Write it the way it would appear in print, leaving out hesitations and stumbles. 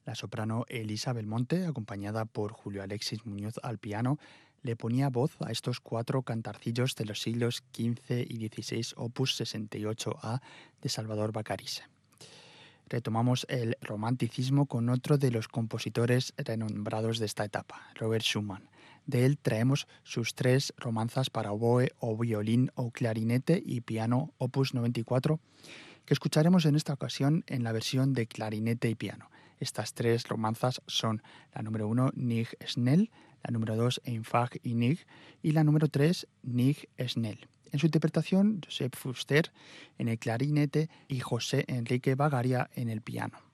La soprano Elisa Belmonte, acompañada por Julio Alexis Muñoz al piano, le ponía voz a estos cuatro cantarcillos de los siglos XV y XVI, opus 68A de Salvador Bacarice. Retomamos el romanticismo con otro de los compositores renombrados de esta etapa, Robert Schumann. De él traemos sus tres romanzas para oboe o violín o clarinete y piano, opus 94, que escucharemos en esta ocasión en la versión de clarinete y piano. Estas tres romanzas son la número 1, Nig Schnell, la número 2, Einfach Innig, y la número 3, Nig Schnell. En su interpretación, Josep Fuster en el clarinete y José Enrique Bagaria en el piano.